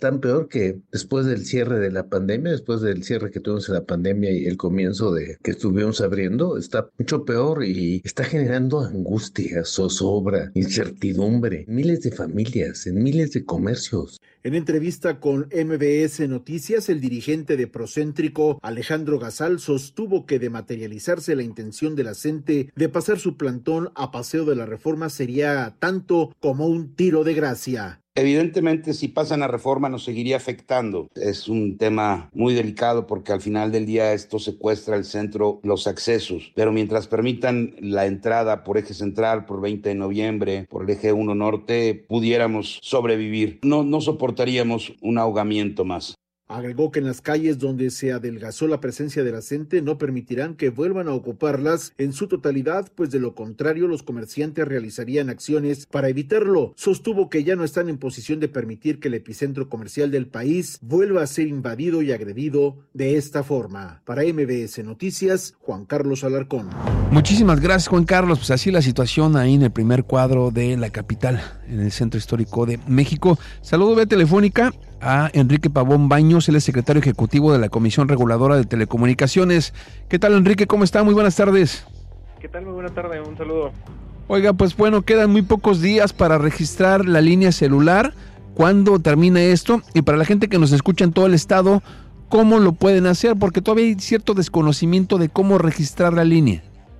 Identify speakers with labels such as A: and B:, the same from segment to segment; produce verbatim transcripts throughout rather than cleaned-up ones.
A: están peor que después del cierre de la pandemia, después del cierre que tuvimos en la pandemia y el comienzo de que estuvimos abriendo, está mucho peor y está generando angustia, zozobra, incertidumbre, en miles de familias, en miles de comercios.
B: En entrevista con M B S Noticias, el dirigente de Procéntrico, Alejandro Gazal, sostuvo que de materializarse la intención de la CENTE de pasar su plantón a Paseo de la Reforma sería tanto como un tiro de gracia.
C: Evidentemente, si pasan la reforma nos seguiría afectando. Es un tema muy delicado porque al final del día esto secuestra el centro, los accesos. Pero mientras permitan la entrada por eje central, por veinte de noviembre, por el eje uno norte, pudiéramos sobrevivir. No, no soportaríamos un ahogamiento más.
B: Agregó que en las calles donde se adelgazó la presencia de la CENTE no permitirán que vuelvan a ocuparlas en su totalidad, pues de lo contrario los comerciantes realizarían acciones para evitarlo. Sostuvo que ya no están en posición de permitir que el epicentro comercial del país vuelva a ser invadido y agredido de esta forma. Para M B S Noticias, Juan Carlos Alarcón.
D: Muchísimas gracias, Juan Carlos. Pues así la situación ahí en el primer cuadro de la capital, en el Centro Histórico de México. Saludo vía telefónica a Enrique Pavón Baños, él es secretario ejecutivo de la Comisión Reguladora de Telecomunicaciones. ¿Qué tal, Enrique? ¿Cómo está? Muy buenas tardes.
E: ¿Qué tal? Muy buena tarde, un saludo.
D: Oiga, pues bueno, quedan muy pocos días para registrar la línea celular. ¿Cuándo termina esto? Y para la gente que nos escucha en todo el estado, ¿cómo lo pueden hacer? Porque todavía hay cierto desconocimiento de cómo registrar la línea.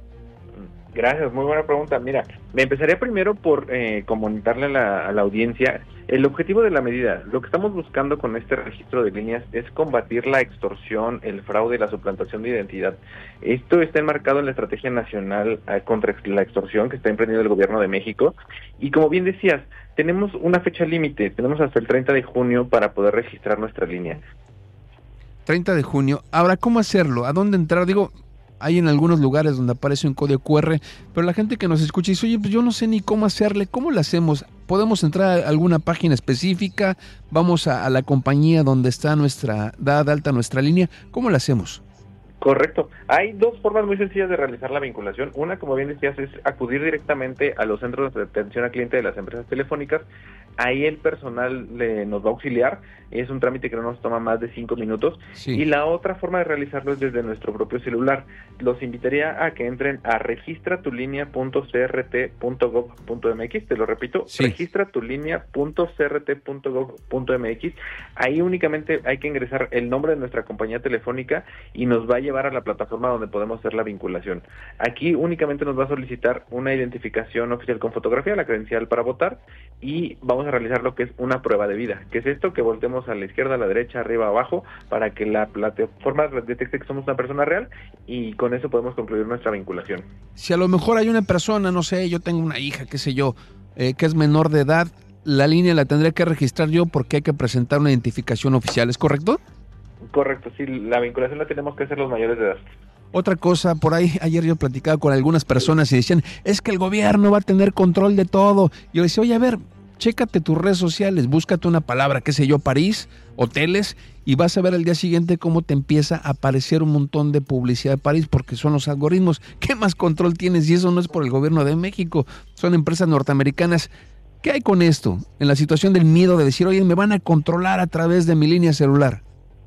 E: Gracias, muy buena pregunta. Mira, me empezaría primero por eh, comunicarle a la, a la audiencia el objetivo de la medida. Lo que estamos buscando con este registro de líneas es combatir la extorsión, el fraude y la suplantación de identidad. Esto está enmarcado en la Estrategia Nacional eh, contra la Extorsión que está emprendiendo el Gobierno de México. Y como bien decías, tenemos una fecha límite, tenemos hasta el treinta de junio para poder registrar nuestra línea.
D: treinta de junio. Ahora, ¿cómo hacerlo? ¿A dónde entrar? Digo, hay en algunos lugares donde aparece un código cu erre, pero la gente que nos escucha dice, oye, pues yo no sé ni cómo hacerle, ¿cómo lo hacemos? ¿Podemos entrar a alguna página específica? ¿Vamos a, a la compañía donde está nuestra, dada de alta nuestra línea? ¿Cómo lo hacemos?
E: Correcto. Hay dos formas muy sencillas de realizar la vinculación. Una, como bien decías, es acudir directamente a los centros de atención al cliente de las empresas telefónicas. Ahí el personal le, nos va a auxiliar. Es un trámite que no nos toma más de cinco minutos. Sí. Y la otra forma de realizarlo es desde nuestro propio celular. Los invitaría a que entren a registra tu línea punto c r t punto gov punto m x. Te lo repito, sí. registra tu línea punto c r t punto gov punto m x. Ahí únicamente hay que ingresar el nombre de nuestra compañía telefónica y nos va a llevar a la plataforma donde podemos hacer la vinculación. Aquí únicamente nos va a solicitar una identificación oficial con fotografía, la credencial para votar, y vamos a realizar lo que es una prueba de vida, que es esto, que voltemos a la izquierda, a la derecha, arriba, abajo, para que la plataforma detecte que somos una persona real, y con eso podemos concluir nuestra vinculación.
D: Si a lo mejor hay una persona, no sé, yo tengo una hija, qué sé yo, eh, que es menor de edad, la línea la tendría que registrar yo porque hay que presentar una identificación oficial, ¿es correcto?
E: Correcto, sí, la vinculación la tenemos que hacer los mayores de edad.
D: Otra cosa, por ahí, ayer yo platicaba con algunas personas y decían, es que el gobierno va a tener control de todo. Y yo decía, oye, a ver, chécate tus redes sociales, búscate una palabra, qué sé yo, París, hoteles, y vas a ver al día siguiente cómo te empieza a aparecer un montón de publicidad de París, porque son los algoritmos. ¿Qué más control tienes? Y eso no es por el gobierno de México, son empresas norteamericanas. ¿Qué hay con esto? En la situación del miedo de decir, oye, me van a controlar a través de mi línea celular.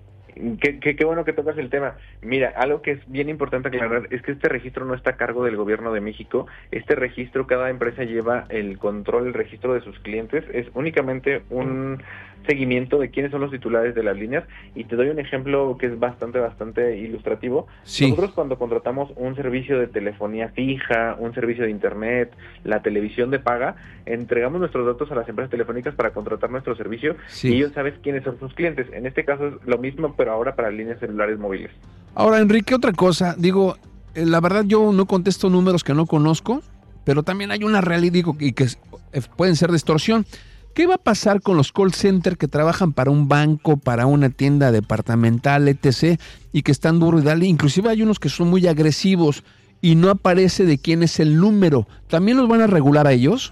E: Qué, qué, qué bueno que tocas el tema. Mira, algo que es bien importante aclarar es que este registro no está a cargo del Gobierno de México. Este registro, cada empresa lleva el control, el registro de sus clientes. Es únicamente un seguimiento de quiénes son los titulares de las líneas. Y te doy un ejemplo que es bastante, bastante ilustrativo. Sí. Nosotros cuando contratamos un servicio de telefonía fija, un servicio de internet, la televisión de paga, entregamos nuestros datos a las empresas telefónicas para contratar nuestro servicio, sí. Y ellos saben quiénes son sus clientes. En este caso es lo mismo, pero ahora para líneas celulares móviles.
D: Ahora, Enrique, otra cosa, digo, eh, la verdad yo no contesto números que no conozco, pero también hay una realidad, digo, y que eh, pueden ser de extorsión. ¿Qué va a pasar con los call centers que trabajan para un banco, para una tienda departamental, etcétera, y que están duro y dale? Inclusive hay unos que son muy agresivos y no aparece de quién es el número. ¿También los van a regular a ellos?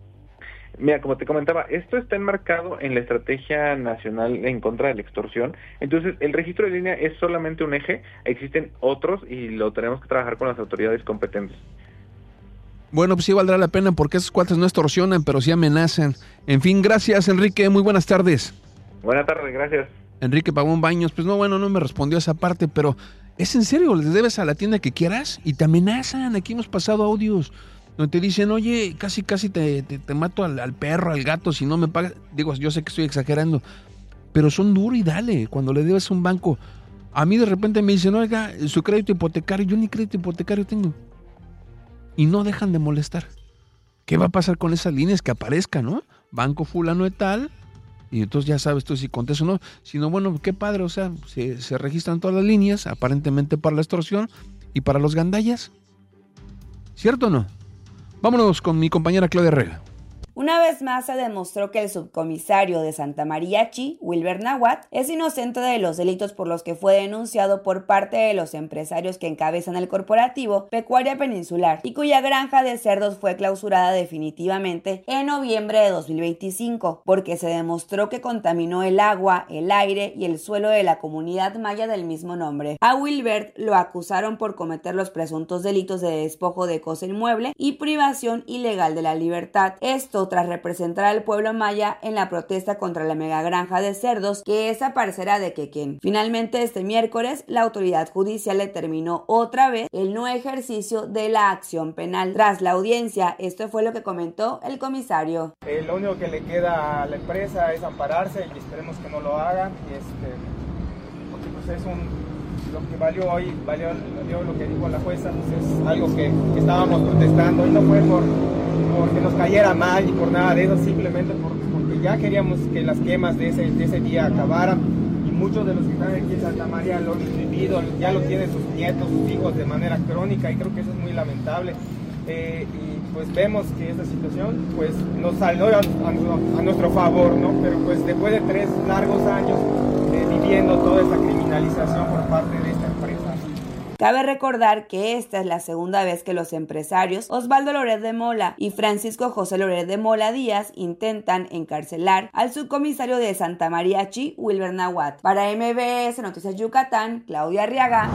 E: Mira, como te comentaba, esto está enmarcado en la Estrategia Nacional en contra de la Extorsión. Entonces, el registro de línea es solamente un eje, existen otros y lo tenemos que trabajar con las autoridades competentes.
D: Bueno, pues sí valdrá la pena porque esos cuates no extorsionan, pero sí amenazan. En fin, gracias, Enrique, muy buenas tardes.
E: Buenas tardes, gracias.
D: Enrique Pavón Baños, pues no, bueno, no me respondió esa parte, pero es en serio, les debes a la tienda que quieras y te amenazan. Aquí hemos pasado audios donde te dicen, oye, casi casi te, te, te mato al, al perro, al gato, si no me pagas. Digo, yo sé que estoy exagerando, pero son duros y dale. Cuando le debes a un banco, a mí de repente me dicen, oiga, su crédito hipotecario, yo ni crédito hipotecario tengo. Y no dejan de molestar. ¿Qué va a pasar con esas líneas que aparezcan, no? Banco fulano de tal, y entonces ya sabes tú si contesto o no. Si no, bueno, qué padre, o sea, se, se registran todas las líneas, aparentemente para la extorsión y para los gandallas. ¿Cierto o no? Vámonos con mi compañera Claudia Rega.
F: Una vez más se demostró que el subcomisario de Santa María Chi, Wilber Nahuat, es inocente de los delitos por los que fue denunciado por parte de los empresarios que encabezan el corporativo Pecuaria Peninsular y cuya granja de cerdos fue clausurada definitivamente en noviembre de dos mil veinticinco, porque se demostró que contaminó el agua, el aire y el suelo de la comunidad maya del mismo nombre. A Wilbert lo acusaron por cometer los presuntos delitos de despojo de cosa inmueble y privación ilegal de la libertad. Esto tras representar al pueblo maya en la protesta contra la megagranja de cerdos que desaparecerá de Quequén. Finalmente, este miércoles, la autoridad judicial determinó otra vez el no ejercicio de la acción penal. Tras la audiencia, esto fue lo que comentó el comisario.
G: Eh, lo único que le queda a la empresa es ampararse y esperemos que no lo hagan. Y este, porque pues es un, lo que valió hoy, valió, valió lo que dijo la jueza, pues es algo que, que estábamos protestando y no fue por porque nos cayera mal y por nada de eso, simplemente por, porque ya queríamos que las quemas de ese, de ese día acabaran y muchos de los que están aquí en Santa María lo han vivido, ya lo tienen sus nietos, sus hijos de manera crónica y creo que eso es muy lamentable. Eh, y pues vemos que esta situación pues nos salió a, a, a nuestro favor, ¿no? Pero pues después de tres largos años eh, viviendo toda esta criminalización por parte de esta empresa.
F: Cabe recordar que esta es la segunda vez que los empresarios Osvaldo Loret de Mola y Francisco José Loret de Mola Díaz intentan encarcelar al subcomisario de Santa María Chi, Wilber Nahuat. Para M B S Noticias Yucatán, Claudia Arriaga.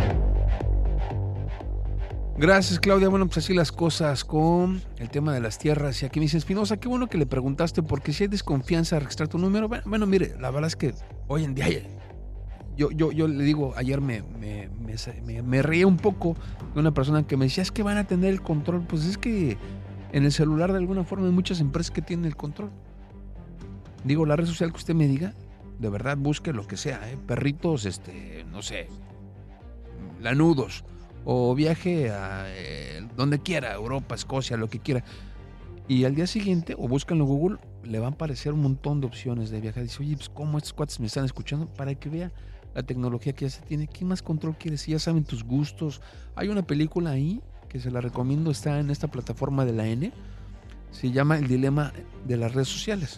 D: Gracias, Claudia. Bueno, pues así las cosas con el tema de las tierras. Y aquí me dice Espinosa, qué bueno que le preguntaste, porque si hay desconfianza, registrar tu número. Bueno, bueno, mire, la verdad es que hoy en día... Yo, yo, yo le digo, ayer me, me, me, me, me reí un poco de una persona que me decía, es que van a tener el control. Pues es que en el celular de alguna forma hay muchas empresas que tienen el control. Digo, la red social que usted me diga, de verdad busque lo que sea, ¿eh? Perritos, este, no sé, lanudos, o viaje a eh, donde quiera, Europa, Escocia, lo que quiera. Y al día siguiente, o búscanlo en Google, le van a aparecer un montón de opciones de viajar. Dice, oye, pues ¿cómo estos cuates me están escuchando? Para que vea la tecnología que ya se tiene. ¿Qué más control quieres? Si ya saben tus gustos. Hay una película ahí que se la recomiendo, está en esta plataforma de la N. Se llama El dilema de las redes sociales.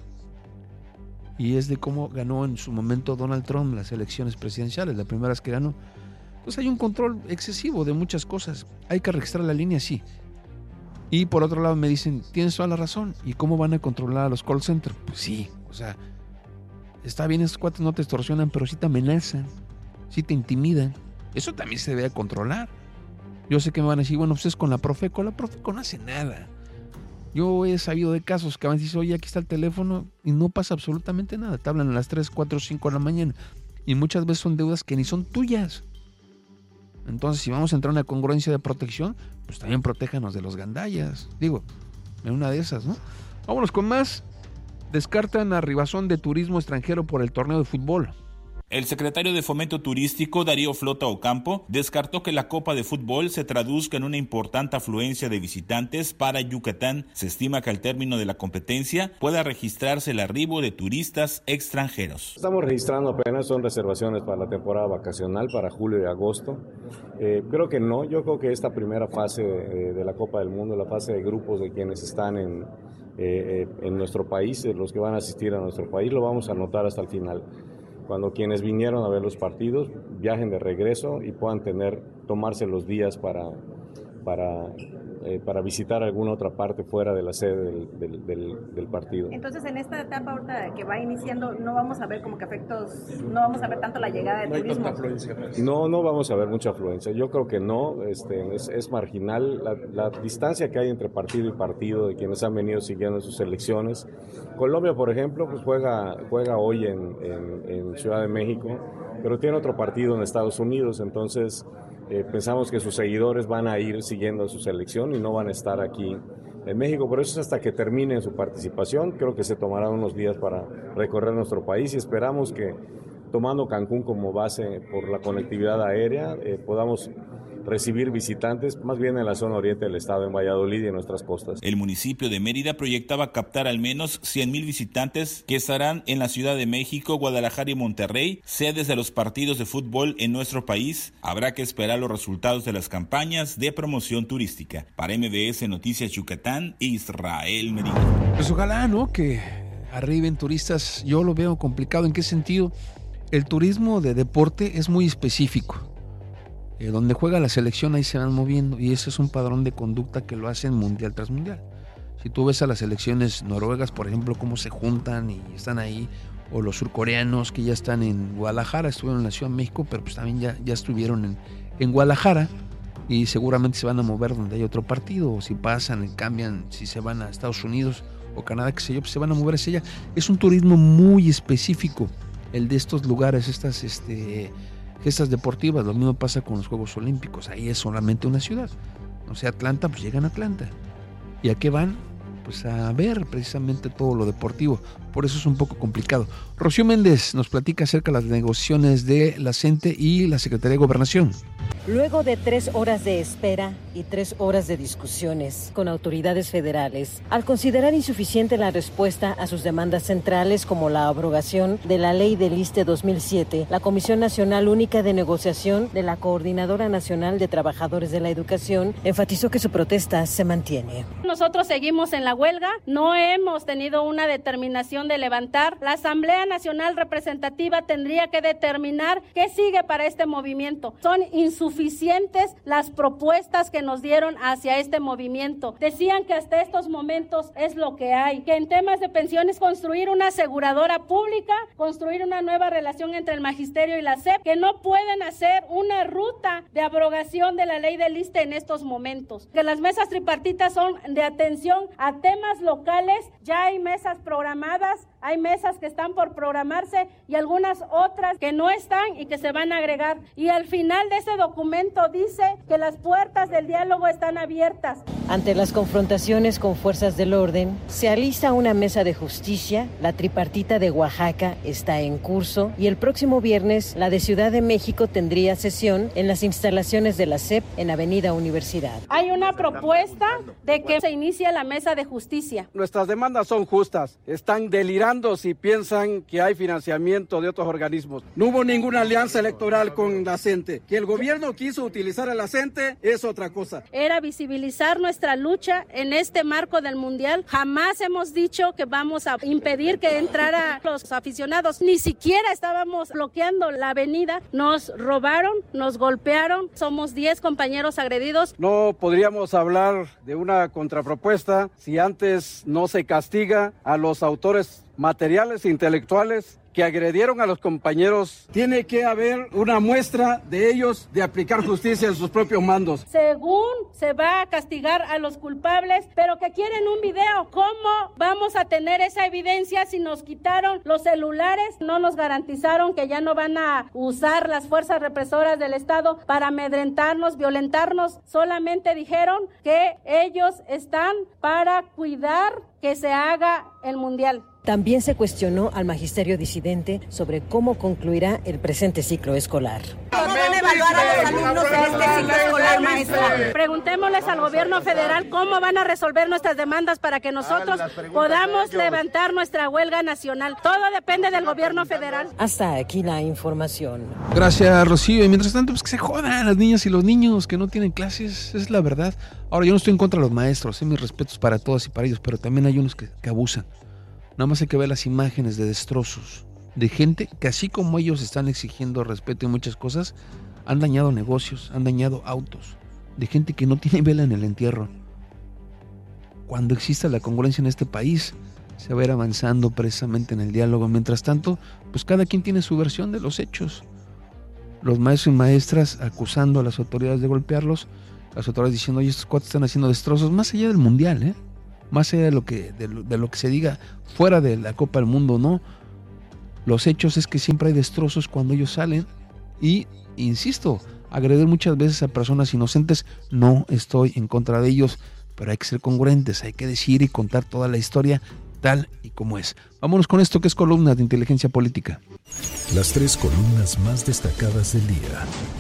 D: Y es de cómo ganó en su momento Donald Trump las elecciones presidenciales, las primeras que ganó. Entonces hay un control excesivo de muchas cosas. Hay que registrar la línea, sí. Y por otro lado me dicen, tienes toda la razón. ¿Y cómo van a controlar a los call centers? Pues sí, o sea... Está bien, esos cuates no te extorsionan, pero sí te amenazan, sí te intimidan. Eso también se debe controlar. Yo sé que me van a decir, bueno, pues es con la Profeco. La Profeco no hace nada. Yo he sabido de casos que van a decir, oye, aquí está el teléfono y no pasa absolutamente nada. Te hablan a las tres, cuatro, cinco de la mañana. Y muchas veces son deudas que ni son tuyas. Entonces, si vamos a entrar en una congruencia de protección, pues también protéjanos de los gandallas. Digo, en una de esas, ¿no? Vámonos con más. Descartan a Ribazón de turismo extranjero por el torneo de fútbol.
H: El secretario de Fomento Turístico, Darío Flota Ocampo, descartó que la Copa de Fútbol se traduzca en una importante afluencia de visitantes para Yucatán. Se estima que al término de la competencia pueda registrarse el arribo de turistas extranjeros.
I: Estamos registrando apenas, son reservaciones para la temporada vacacional, para julio y agosto. Eh, creo que no, yo creo que esta primera fase de, de la Copa del Mundo, la fase de grupos de quienes están en, eh, en nuestro país, los que van a asistir a nuestro país, lo vamos a anotar hasta el final. Cuando quienes vinieron a ver los partidos viajen de regreso y puedan tener, tomarse los días para, para eh, para visitar alguna otra parte fuera de la sede del, del, del, del partido.
J: Entonces, en esta etapa ahorita que va iniciando, no vamos a ver como que efectos, no vamos a ver tanto la llegada del
I: no
J: turismo.
I: Hay afluencia, pues. No, no vamos a ver mucha afluencia. Yo creo que no, este, es, es marginal la, la distancia que hay entre partido y partido de quienes han venido siguiendo sus elecciones. Colombia, por ejemplo, pues juega, juega hoy en, en, en Ciudad de México, pero tiene otro partido en Estados Unidos, entonces eh, pensamos que sus seguidores van a ir siguiendo su selección y no van a estar aquí en México, pero eso es hasta que termine su participación. Creo que se tomará unos días para recorrer nuestro país y esperamos que, tomando Cancún como base por la conectividad aérea, eh, podamos recibir visitantes, más bien en la zona oriente del estado, en Valladolid y en nuestras costas.
H: El municipio de Mérida proyectaba captar al menos cien mil visitantes que estarán en la Ciudad de México, Guadalajara y Monterrey, sedes de los partidos de fútbol en nuestro país. Habrá que esperar los resultados de las campañas de promoción turística. Para M B S Noticias Yucatán, Israel Medina.
D: Pues ojalá, ¿no?, que arriben turistas. Yo lo veo complicado. ¿En qué sentido? El turismo de deporte es muy específico. Eh, donde juega la selección, ahí se van moviendo, y ese es un padrón de conducta que lo hacen mundial tras mundial. Si tú ves a las selecciones noruegas, por ejemplo, cómo se juntan y están ahí, o los surcoreanos que ya están en Guadalajara, estuvieron en la Ciudad de México, pero pues también ya, ya estuvieron en, en Guadalajara, y seguramente se van a mover donde hay otro partido, o si pasan y cambian, si se van a Estados Unidos o Canadá, qué sé yo, pues se van a mover hacia allá. Es un turismo muy específico, el de estos lugares, estas este gestas deportivas. Lo mismo pasa con los Juegos Olímpicos, ahí es solamente una ciudad. O sea, Atlanta, pues llegan a Atlanta. ¿Y a qué van? Pues a ver precisamente todo lo deportivo. Por eso es un poco complicado. Rocío Méndez nos platica acerca de las negociaciones de la CENTE y la Secretaría de Gobernación.
K: Luego de tres horas de espera y tres horas de discusiones con autoridades federales, al considerar insuficiente la respuesta a sus demandas centrales como la abrogación de la Ley del ISSSTE dos mil siete, la Comisión Nacional Única de Negociación de la Coordinadora Nacional de Trabajadores de la Educación enfatizó que su protesta se mantiene.
L: Nosotros seguimos en la huelga, no hemos tenido una determinación de levantar. La Asamblea Nacional Representativa tendría que determinar qué sigue para este movimiento. Son insuficientes las propuestas que nos dieron hacia este movimiento. Decían que hasta estos momentos es lo que hay, que en temas de pensiones construir una aseguradora pública, construir una nueva relación entre el magisterio y la S E P, que no pueden hacer una ruta de abrogación de la ley del ISSSTE en estos momentos. Que las mesas tripartitas son de atención a temas locales, ya hay mesas programadas, hay mesas que están por programarse y algunas otras que no están y que se van a agregar. Y al final de ese documento dice que las puertas del diálogo están abiertas.
K: Ante las confrontaciones con fuerzas del orden, se alista una mesa de justicia, la tripartita de Oaxaca está en curso y el próximo viernes la de Ciudad de México tendría sesión en las instalaciones de la S E P en Avenida Universidad.
L: Hay una propuesta de que se inicie la mesa de justicia.
M: Nuestras demandas son justas, están delirando si piensan que hay financiamiento de otros organismos. No hubo ninguna alianza electoral con la CENTE. Que el gobierno quiso utilizar a la CENTE es otra cosa.
L: Era visibilizar nuestra lucha en este marco del Mundial. Jamás hemos dicho que vamos a impedir que entraran los aficionados. Ni siquiera estábamos bloqueando la avenida. Nos robaron, nos golpearon. Somos diez compañeros agredidos.
M: No podríamos hablar de una contrapropuesta si antes no se castiga a los autores materiales e intelectuales que agredieron a los compañeros. Tiene que haber una muestra de ellos de aplicar justicia en sus propios mandos.
L: Según se va a castigar a los culpables, pero que quieren un video. ¿Cómo vamos a tener esa evidencia si nos quitaron los celulares? No nos garantizaron que ya no van a usar las fuerzas represoras del Estado para amedrentarnos, violentarnos. Solamente dijeron que ellos están para cuidar que se haga el Mundial.
K: También se cuestionó al magisterio disidente sobre cómo concluirá el presente ciclo escolar.
J: ¿Cómo van a evaluar a los alumnos en este ciclo escolar, maestra?
L: Preguntémosles al gobierno federal cómo van a resolver nuestras demandas para que nosotros podamos levantar nuestra huelga nacional. Todo depende del gobierno federal.
K: Hasta aquí la información.
D: Gracias, Rocío. Y mientras tanto, pues que se jodan las niñas y los niños que no tienen clases, es la verdad. Ahora, yo no estoy en contra de los maestros, ¿eh? Mis respetos para todas y para ellos, pero también hay unos que, que abusan. Nada más hay que ver las imágenes de destrozos, de gente que así como ellos están exigiendo respeto y muchas cosas, han dañado negocios, han dañado autos, de gente que no tiene vela en el entierro, cuando exista la congruencia en este país, se va a ir avanzando precisamente en el diálogo. Mientras tanto, pues cada quien tiene su versión de los hechos. Los maestros y maestras acusando a las autoridades de golpearlos, las autoridades diciendo, oye, estos cuates están haciendo destrozos, más allá del mundial, ¿eh? Más allá de lo que, de lo, de lo que se diga fuera de la Copa del Mundo, ¿no? Los hechos es que siempre hay destrozos cuando ellos salen y, insisto, agredir muchas veces a personas inocentes, no estoy en contra de ellos, pero hay que ser congruentes, hay que decir y contar toda la historia tal y como es. Vámonos con esto que es columna de inteligencia política.
N: Las tres columnas más destacadas del día.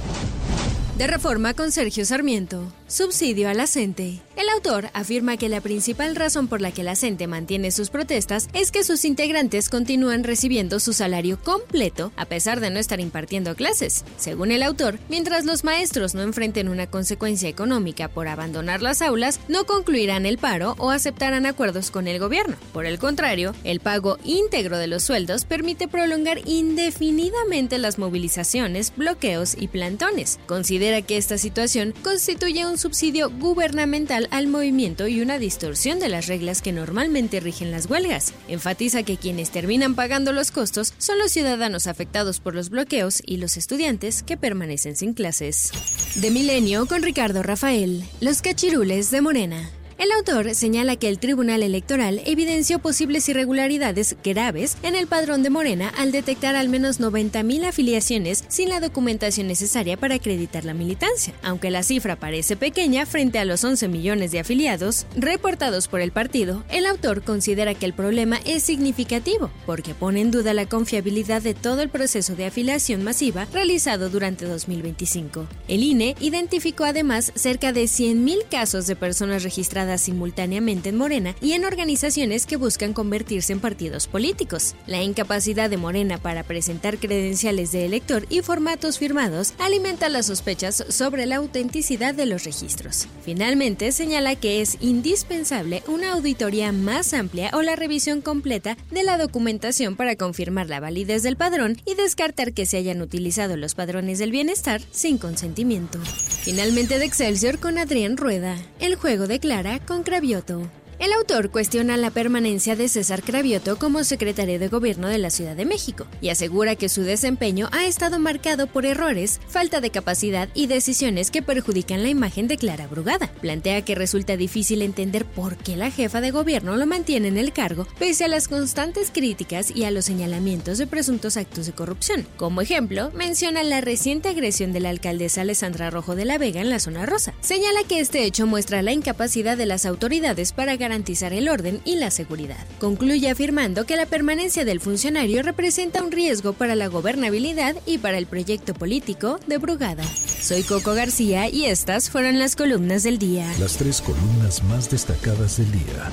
O: De Reforma con Sergio Sarmiento. Subsidio a la CENTE. El autor afirma que la principal razón por la que la CENTE mantiene sus protestas es que sus integrantes continúan recibiendo su salario completo a pesar de no estar impartiendo clases. Según el autor, mientras los maestros no enfrenten una consecuencia económica por abandonar las aulas, no concluirán el paro o aceptarán acuerdos con el gobierno. Por el contrario, el pago íntegro de los sueldos permite prolongar indefinidamente las movilizaciones, bloqueos y plantones. Considera que esta situación constituye un subsidio gubernamental al movimiento y una distorsión de las reglas que normalmente rigen las huelgas. Enfatiza que quienes terminan pagando los costos son los ciudadanos afectados por los bloqueos y los estudiantes que permanecen sin clases. De Milenio con Ricardo Rafael. Los cachirules de Morena. El autor señala que el Tribunal Electoral evidenció posibles irregularidades graves en el padrón de Morena al detectar al menos noventa mil afiliaciones sin la documentación necesaria para acreditar la militancia. Aunque la cifra parece pequeña frente a los once millones de afiliados reportados por el partido, el autor considera que el problema es significativo porque pone en duda la confiabilidad de todo el proceso de afiliación masiva realizado durante dos mil veinticinco. El I N E identificó además cerca de cien mil casos de personas registradas simultáneamente en Morena y en organizaciones que buscan convertirse en partidos políticos. La incapacidad de Morena para presentar credenciales de elector y formatos firmados alimenta las sospechas sobre la autenticidad de los registros. Finalmente, señala que es indispensable una auditoría más amplia o la revisión completa de la documentación para confirmar la validez del padrón y descartar que se hayan utilizado los padrones del bienestar sin consentimiento. Finalmente, de Excelsior con Adrián Rueda. El juego de Clara con Cravioto. El autor cuestiona la permanencia de César Cravioto como secretario de Gobierno de la Ciudad de México y asegura que su desempeño ha estado marcado por errores, falta de capacidad y decisiones que perjudican la imagen de Clara Brugada. Plantea que resulta difícil entender por qué la jefa de gobierno lo mantiene en el cargo pese a las constantes críticas y a los señalamientos de presuntos actos de corrupción. Como ejemplo, menciona la reciente agresión de la alcaldesa Alessandra Rojo de la Vega en la zona rosa. Señala que este hecho muestra la incapacidad de las autoridades para garantizar el orden y la seguridad. Concluye afirmando que la permanencia del funcionario representa un riesgo para la gobernabilidad y para el proyecto político de Brugada. Soy Coco García y estas fueron las columnas del día.
N: Las tres columnas más destacadas del día.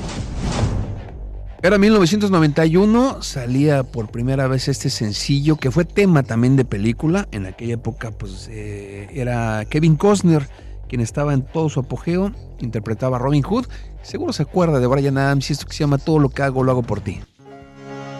D: Era mil novecientos noventa y uno, salía por primera vez este sencillo que fue tema también de película. En aquella época pues eh, era Kevin Costner quien estaba en todo su apogeo, interpretaba a Robin Hood. Seguro se acuerda de Bryan Adams y esto que se llama Todo lo que hago, lo hago por ti.